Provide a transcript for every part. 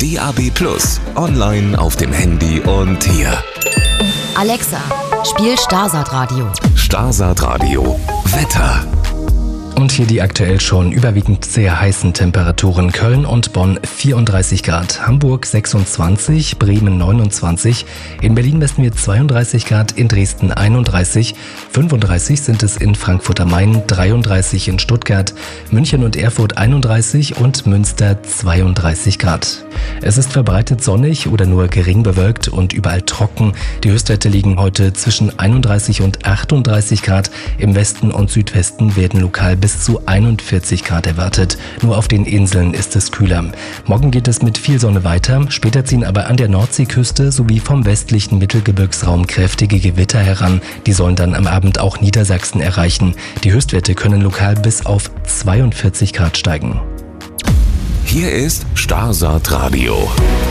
DAB+, online auf dem Handy und hier. Alexa, spiel Starsat Radio. Starsat Radio Wetter. Und hier die aktuell schon überwiegend sehr heißen Temperaturen. Köln und Bonn 34 Grad, Hamburg 26, Bremen 29, in Berlin messen wir 32 Grad, in Dresden 31, 35 sind es in Frankfurt am Main, 33 in Stuttgart, München und Erfurt 31 und Münster 32 Grad. Es ist verbreitet sonnig oder nur gering bewölkt und überall trocken. Die Höchstwerte liegen heute zwischen 31 und 38 Grad. Im Westen und Südwesten werden lokal bis zu 41 Grad erwartet. Nur auf den Inseln ist es kühler. Morgen geht es mit viel Sonne weiter. Später ziehen aber an der Nordseeküste sowie vom westlichen Mittelgebirgsraum kräftige Gewitter heran. Die sollen dann am Abend auch Niedersachsen erreichen. Die Höchstwerte können lokal bis auf 42 Grad steigen. Hier ist Starsat Radio.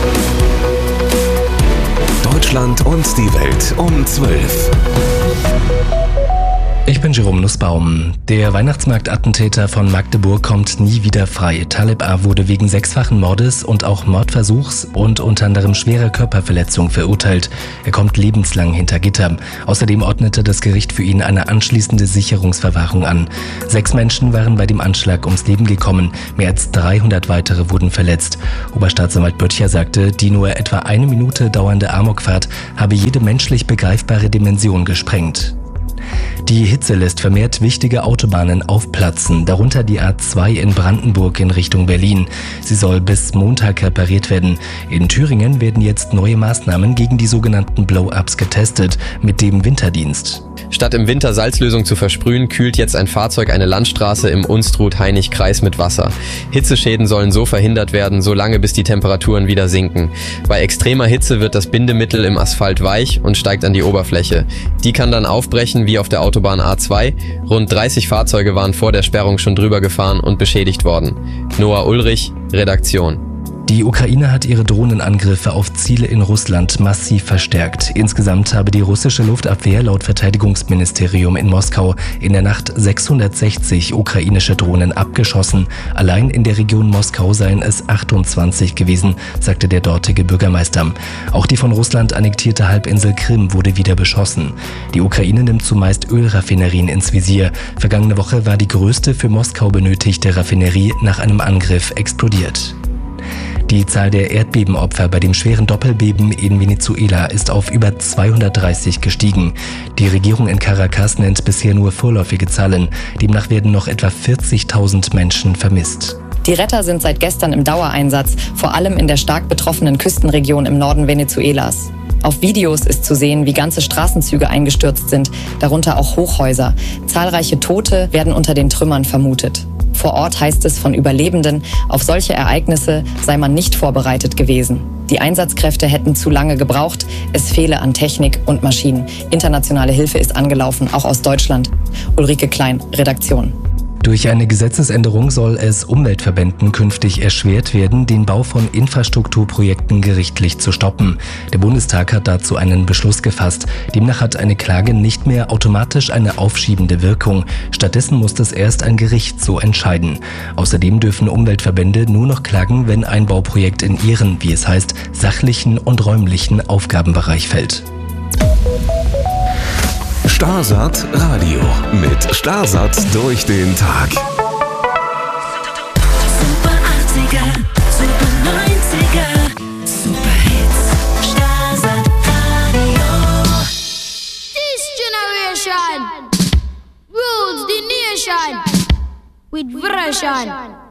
Deutschland und die Welt um 12. Ich bin Jerome Nussbaum. Der Weihnachtsmarktattentäter von Magdeburg kommt nie wieder frei. Taleb A. wurde wegen 6-fachen Mordes und auch Mordversuchs und unter anderem schwerer Körperverletzung verurteilt. Er kommt lebenslang hinter Gitter. Außerdem ordnete das Gericht für ihn eine anschließende Sicherungsverwahrung an. 6 Menschen waren bei dem Anschlag ums Leben gekommen. Mehr als 300 weitere wurden verletzt. Oberstaatsanwalt Böttcher sagte, die nur etwa 1 Minute dauernde Amokfahrt habe jede menschlich begreifbare Dimension gesprengt. Die Hitze lässt vermehrt wichtige Autobahnen aufplatzen, darunter die A2 in Brandenburg in Richtung Berlin. Sie soll bis Montag repariert werden. In Thüringen werden jetzt neue Maßnahmen gegen die sogenannten Blow-ups getestet, mit dem Winterdienst. Statt im Winter Salzlösung zu versprühen, kühlt jetzt ein Fahrzeug eine Landstraße im Unstrut-Heinig-Kreis mit Wasser. Hitzeschäden sollen so verhindert werden, solange bis die Temperaturen wieder sinken. Bei extremer Hitze wird das Bindemittel im Asphalt weich und steigt an die Oberfläche. Die kann dann aufbrechen wie auf der Autobahn A2. Rund 30 Fahrzeuge waren vor der Sperrung schon drüber gefahren und beschädigt worden. Noah Ulrich, Redaktion. Die Ukraine hat ihre Drohnenangriffe auf Ziele in Russland massiv verstärkt. Insgesamt habe die russische Luftabwehr laut Verteidigungsministerium in Moskau in der Nacht 660 ukrainische Drohnen abgeschossen. Allein in der Region Moskau seien es 28 gewesen, sagte der dortige Bürgermeister. Auch die von Russland annektierte Halbinsel Krim wurde wieder beschossen. Die Ukraine nimmt zumeist Ölraffinerien ins Visier. Vergangene Woche war die größte für Moskau benötigte Raffinerie nach einem Angriff explodiert. Die Zahl der Erdbebenopfer bei dem schweren Doppelbeben in Venezuela ist auf über 230 gestiegen. Die Regierung in Caracas nennt bisher nur vorläufige Zahlen. Demnach werden noch etwa 40.000 Menschen vermisst. Die Retter sind seit gestern im Dauereinsatz, vor allem in der stark betroffenen Küstenregion im Norden Venezuelas. Auf Videos ist zu sehen, wie ganze Straßenzüge eingestürzt sind, darunter auch Hochhäuser. Zahlreiche Tote werden unter den Trümmern vermutet. Vor Ort heißt es von Überlebenden, auf solche Ereignisse sei man nicht vorbereitet gewesen. Die Einsatzkräfte hätten zu lange gebraucht, es fehle an Technik und Maschinen. Internationale Hilfe ist angelaufen, auch aus Deutschland. Ulrike Klein, Redaktion. Durch eine Gesetzesänderung soll es Umweltverbänden künftig erschwert werden, den Bau von Infrastrukturprojekten gerichtlich zu stoppen. Der Bundestag hat dazu einen Beschluss gefasst. Demnach hat eine Klage nicht mehr automatisch eine aufschiebende Wirkung. Stattdessen muss das erst ein Gericht so entscheiden. Außerdem dürfen Umweltverbände nur noch klagen, wenn ein Bauprojekt in ihren, wie es heißt, sachlichen und räumlichen Aufgabenbereich fällt. Starsat Radio mit Starsat durch den Tag. Super 80er, Super 90er, Super Hits, Starsat Radio. This generation rules the nation with version.